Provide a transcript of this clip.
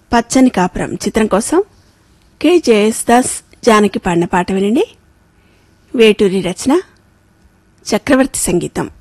పచ్చని కాపురం చిత్రం కోసం కె జయసుదాస్ జానకి పాడిన పాట వినండి. వేటూరి రచన, చక్రవర్తి సంగీతం.